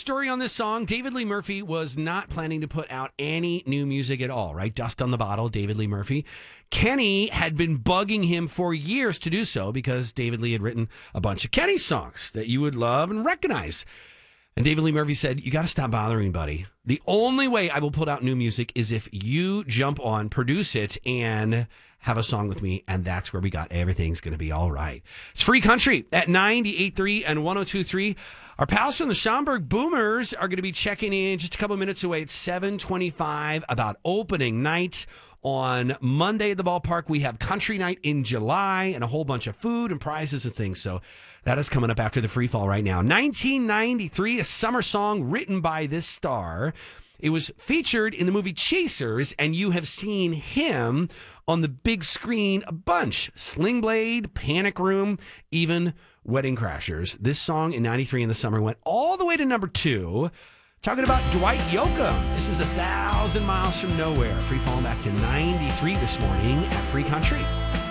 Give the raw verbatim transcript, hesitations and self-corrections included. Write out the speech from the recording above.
story on this song. David Lee Murphy was not planning to put out any new music at all, right? Dust on the bottle, David Lee Murphy. Kenny had been bugging him for years to do so because David Lee had written a bunch of Kenny songs that you would love and recognize. And David Lee Murphy said, you got to stop bothering, buddy. The only way I will put out new music is if you jump on, produce it, and have a song with me. And that's where we got Everything's Gonna Be All Right. It's Free Country at ninety-eight point three and one oh two point three. Our pals from the Schaumburg Boomers are going to be checking in just a couple minutes away at seven twenty-five about opening night. On Monday at the ballpark, we have country night in July and a whole bunch of food and prizes and things. So that is coming up after the free fall right now. nineteen ninety-three, a summer song written by this star. It was featured in the movie Chasers, and you have seen him on the big screen a bunch. Sling Blade, Panic Room, even Wedding Crashers. This song in ninety-three in the summer went all the way to number two. Talking about Dwight Yoakam. This is A Thousand Miles from Nowhere. Free falling back to ninety-three this morning at Free Country.